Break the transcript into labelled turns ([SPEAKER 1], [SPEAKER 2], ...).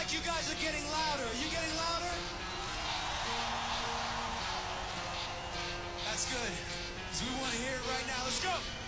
[SPEAKER 1] like you guys are getting louder. Are you getting louder? That's good, because we want to hear it right now. Let's go.